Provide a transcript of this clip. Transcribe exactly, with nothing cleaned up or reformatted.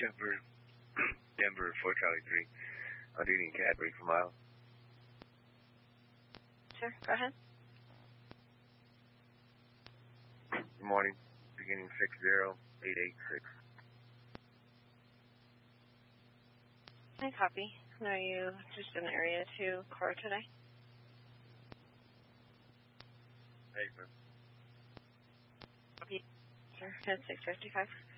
Denver, Denver, four Charlie three. I'm doing Cadbury for Miles. Sure, go ahead. Good morning. Beginning six zero eight eight six. I copy. Are you just in the area to core today? Hey, man. Copy. Sure, at six fifty-five.